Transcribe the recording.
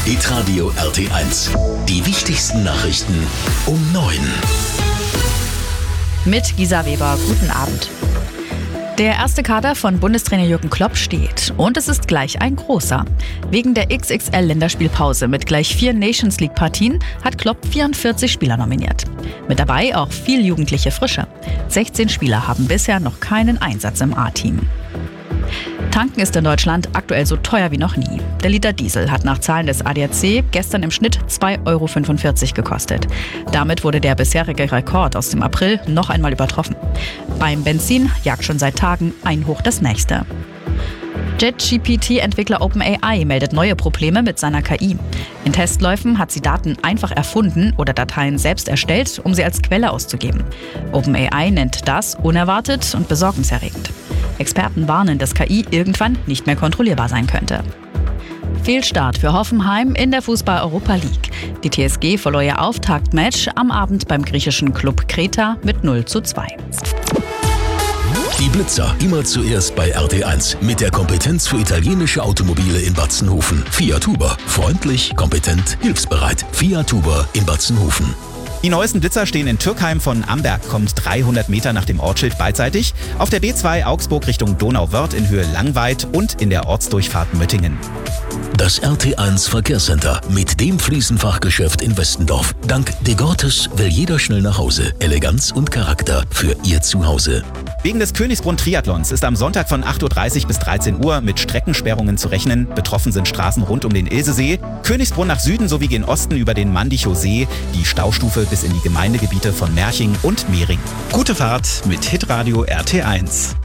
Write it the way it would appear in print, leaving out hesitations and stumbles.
Hitradio RT1. Die wichtigsten Nachrichten um 9. Mit Gisa Weber, guten Abend. Der erste Kader von Bundestrainer Jürgen Klopp steht. Und es ist gleich ein großer. Wegen der XXL-Länderspielpause mit gleich 4 Nations League-Partien hat Klopp 44 Spieler nominiert. Mit dabei auch viel jugendliche Frische. 16 Spieler haben bisher noch keinen Einsatz im A-Team. Tanken ist in Deutschland aktuell so teuer wie noch nie. Der Liter Diesel hat nach Zahlen des ADAC gestern im Schnitt 2,45 € gekostet. Damit wurde der bisherige Rekord aus dem April noch einmal übertroffen. Beim Benzin jagt schon seit Tagen ein Hoch das nächste. JetGPT-Entwickler OpenAI meldet neue Probleme mit seiner KI. In Testläufen hat sie Daten einfach erfunden oder Dateien selbst erstellt, um sie als Quelle auszugeben. OpenAI nennt das unerwartet und besorgniserregend. Experten warnen, dass KI irgendwann nicht mehr kontrollierbar sein könnte. Fehlstart für Hoffenheim in der Fußball-Europa League. Die TSG verlor ihr Auftaktmatch am Abend beim griechischen Klub Kreta mit 0:2. Die Blitzer immer zuerst bei RT1 mit der Kompetenz für italienische Automobile in Batzenhofen. Fiat Huber. Freundlich, kompetent, hilfsbereit. Fiat Huber in Batzenhofen. Die neuesten Blitzer stehen in Türkheim von Amberg, kommt 300 Meter nach dem Ortsschild beidseitig, auf der B2 Augsburg Richtung Donauwörth in Höhe Langweid und in der Ortsdurchfahrt Möttingen. Das RT1 Verkehrscenter mit dem Fliesenfachgeschäft in Westendorf. Dank Degortes will jeder schnell nach Hause. Eleganz und Charakter für Ihr Zuhause. Wegen des Königsbrunn-Triathlons ist am Sonntag von 8:30 Uhr bis 13 Uhr mit Streckensperrungen zu rechnen. Betroffen sind Straßen rund um den Ilsesee, Königsbrunn nach Süden sowie gen Osten über den Mandichow See, die Staustufe bis in die Gemeindegebiete von Merching und Mehring. Gute Fahrt mit Hitradio RT1.